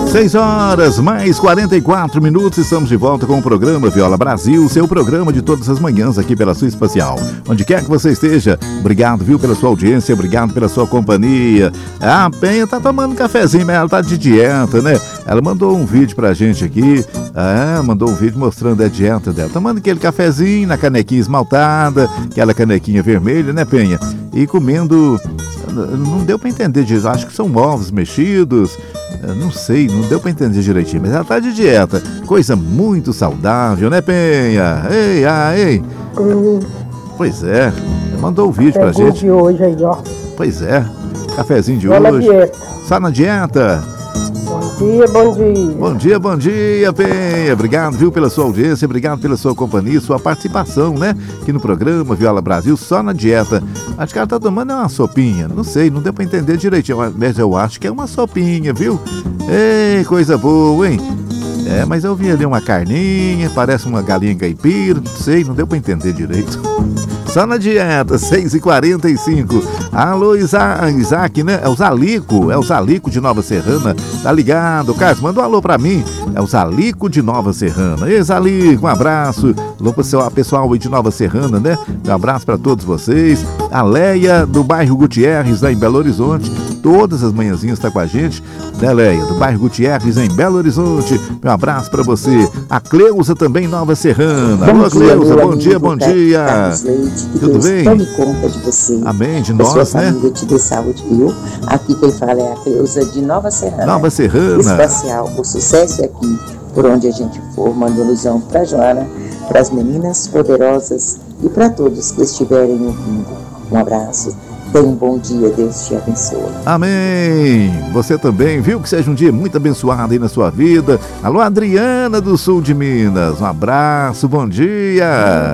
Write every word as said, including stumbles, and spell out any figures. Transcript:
seis horas mais quarenta e quatro minutos, estamos de volta com o programa Viola Brasil, seu programa de todas as manhãs aqui pela sua Espacial. Onde quer que você esteja, obrigado, viu, pela sua audiência, obrigado pela sua companhia. A Penha tá tomando um cafezinho, mas ela tá de dieta, né? Ela mandou um vídeo pra gente aqui, ah, mandou um vídeo mostrando a dieta dela. Tomando aquele cafezinho na canequinha esmaltada, aquela canequinha vermelha, né, Penha? E comendo, não deu pra entender disso, acho que são ovos mexidos. Não sei, não deu pra entender direitinho, mas ela tá de dieta. Coisa muito saudável, né, Penha? Ei, ah, ei. Hum. Pois é, mandou o vídeo pra gente. De hoje aí, ó. Pois é, cafezinho de Só hoje. na dieta. Só na dieta. Bom dia, bom dia. Bom dia, bom dia, Penha. Obrigado, viu, pela sua audiência, obrigado pela sua companhia, sua participação, né? Aqui no programa Viola Brasil, só na dieta. Acho que ela tá tomando uma sopinha, não sei, não deu pra entender direitinho, mas eu acho que é uma sopinha, viu? Ei, coisa boa, hein? É, mas eu vi ali uma carninha, parece uma galinha caipira, não sei, não deu pra entender direito. Só na dieta, seis e quarenta e cinco. Alô, Isa- Isaac, né? É o Zalico, é o Zalico de Nova Serrana. Tá ligado? Carlos, manda um alô pra mim. É o Zalico de Nova Serrana. Ei, Zalico, um abraço. Alô pro seu pessoal aí de Nova Serrana, né? Um abraço pra todos vocês. A Leia, do bairro Gutierrez, lá em Belo Horizonte. Todas as manhãzinhas tá com a gente, né, Leia? Do bairro Gutierrez, em Belo Horizonte. Um abraço pra você. A Cleusa também, Nova Serrana. Bom Alô, dia, Cleusa, meu bom dia, amigo bom dia. Carlos Leite, que Tudo Deus bem? tome conta de você. Amém, de da sua nós, né? família, te dê saúde, viu? Aqui quem fala é a Cleusa de Nova Serrana. Nova Serrana. Espacial, o sucesso é aqui, por onde a gente for. Manda ilusão pra Joana, para as meninas poderosas e para todos que estiverem ouvindo. Um abraço. Tenha um bom dia, Deus te abençoe. Amém! Você também, viu? Que seja um dia muito abençoado aí na sua vida. Alô, Adriana do Sul de Minas. Um abraço, bom dia!